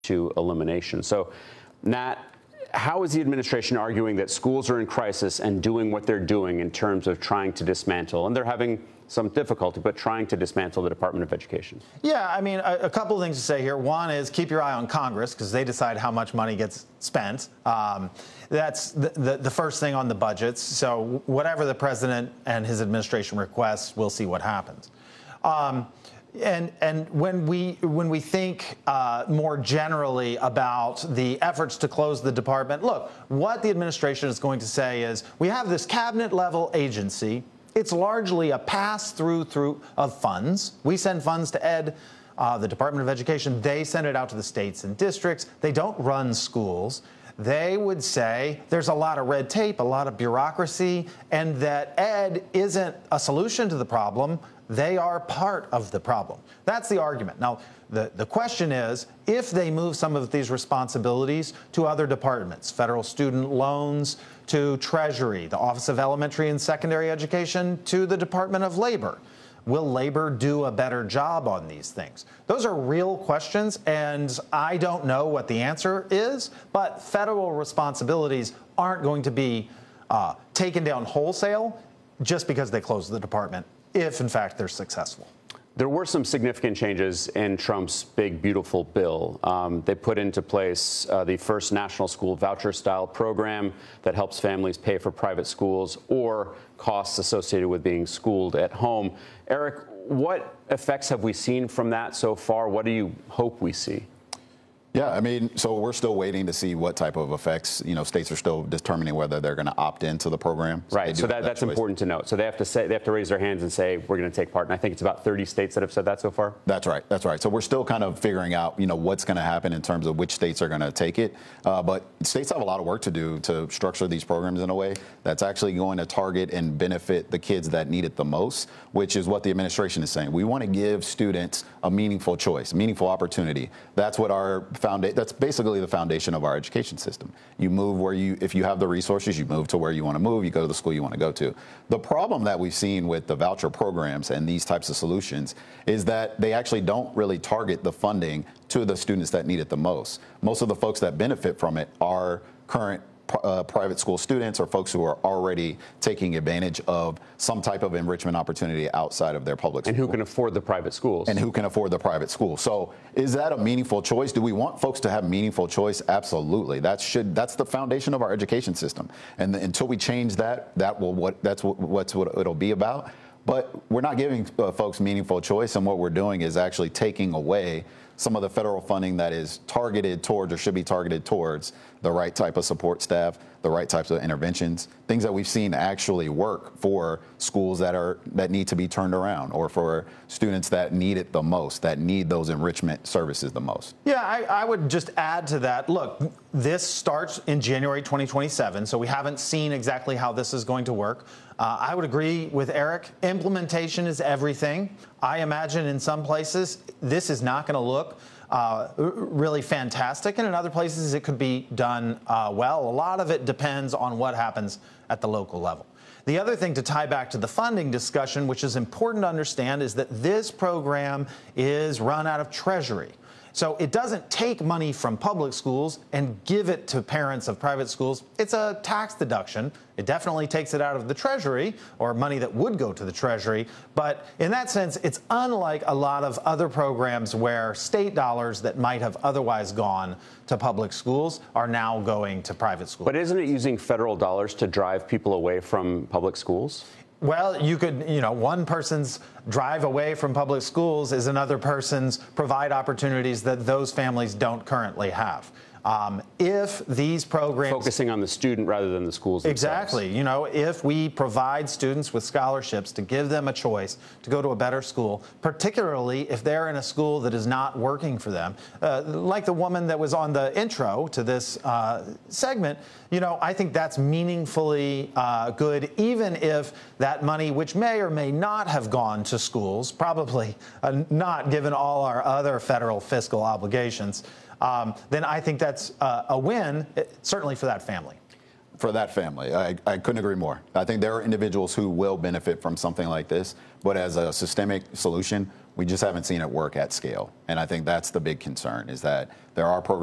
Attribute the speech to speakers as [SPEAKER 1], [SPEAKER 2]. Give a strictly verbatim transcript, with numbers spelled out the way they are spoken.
[SPEAKER 1] to elimination. So, Nat, how is the administration arguing that schools are in crisis and doing what they're doing in terms of trying to dismantle? And they're having some difficulty, but trying to dismantle the Department of Education.
[SPEAKER 2] Yeah, I mean, a, a couple of things to say here. One is keep your eye on Congress, because they decide how much money gets spent. Um, that's the, the, the first thing on the budgets. So whatever the president and his administration requests, we'll see what happens. Um, And and when we when we think uh, more generally about the efforts to close the department, look, what the administration is going to say is we have this cabinet level agency. It's largely a pass through through of funds. We send funds to Ed, uh, the Department of Education. They send it out to the states and districts. They don't run schools. They would say there's a lot of red tape, a lot of bureaucracy, and that Ed isn't a solution to the problem. They are part of the problem. That's the argument. Now, the, the question is, if they move some of these responsibilities to other departments, federal student loans to Treasury, the Office of Elementary and Secondary Education to the Department of Labor, will labor do a better job on these things? Those are real questions, and I don't know what the answer is, but federal responsibilities aren't going to be uh, taken down wholesale just because they close the department, if in fact they're successful.
[SPEAKER 1] There were some significant changes in Trump's big, beautiful bill. Um, they put into place uh, the first national school voucher-style program that helps families pay for private schools or costs associated with being schooled at home. Eric, what effects have we seen from that so far? What do you hope we see?
[SPEAKER 3] Yeah, I mean, so we're still waiting to see what type of effects. You know, states are still determining whether they're going to opt into the program. So
[SPEAKER 1] right. So that, that that's choice. important to note. So they have to say they have to raise their hands and say we're going to take part. And I think it's about thirty states that have said that so far.
[SPEAKER 3] That's right. That's right. So we're still kind of figuring out, you know, what's going to happen in terms of which states are going to take it. Uh, but states have a lot of work to do to structure these programs in a way that's actually going to target and benefit the kids that need it the most, which is what the administration is saying. We want to give students a meaningful choice, a meaningful opportunity. That's what our Founda- that's basically the foundation of our education system. You move where you, if you have the resources, you move to where you want to move, you go to the school you want to go to. The problem that we've seen with the voucher programs and these types of solutions is that they actually don't really target the funding to the students that need it the most. Most of the folks that benefit from it are current Uh, private school students or folks who are already taking advantage of some type of enrichment opportunity outside of their public school.
[SPEAKER 1] And who can afford the private schools.
[SPEAKER 3] And who can afford the private school. So is that a meaningful choice? Do we want folks to have meaningful choice? Absolutely. That should, that's the foundation of our education system. And the, until we change that, that will what that's what, what's what it'll be about. But we're not giving uh, folks meaningful choice, and what we're doing is actually taking away some of the federal funding that is targeted towards or should be targeted towards the right type of support staff, the right types of interventions, things that we've seen actually work for schools that are that need to be turned around, or for students that need it the most, that need those enrichment services the most.
[SPEAKER 2] Yeah, I, I would just add to that. Look, this starts in January twenty twenty-seven, so we haven't seen exactly how this is going to work. Uh, I would agree with Eric. Implementation is everything. I imagine in some places this is not going to look uh, really fantastic, and in other places it could be done uh, well. A lot of it depends on what happens at the local level. The other thing to tie back to the funding discussion, which is important to understand, is that this program is run out of Treasury. So it doesn't take money from public schools and give it to parents of private schools. It's a tax deduction. It definitely takes it out of the Treasury, or money that would go to the Treasury. But in that sense, it's unlike a lot of other programs where state dollars that might have otherwise gone to public schools are now going to private schools.
[SPEAKER 1] But isn't it using federal dollars to drive people away from public schools?
[SPEAKER 2] Well, you could, you know, one person's drive away from public schools is another person's provide opportunities that those families don't currently have. Um, if these programs...
[SPEAKER 1] Focusing on the student rather than the schools themselves.
[SPEAKER 2] Exactly. You know, if we provide students with scholarships to give them a choice to go to a better school, particularly if they're in a school that is not working for them, uh, like the woman that was on the intro to this uh, segment, you know, I think that's meaningfully uh, good, even if that money, which may or may not have gone to schools, probably uh, not given all our other federal fiscal obligations, Um, then I think that's uh, a win, certainly for that family.
[SPEAKER 3] for that family. I, I couldn't agree more. I think there are individuals who will benefit from something like this, but as a systemic solution, we just haven't seen it work at scale. And I think that's the big concern, is that there are programs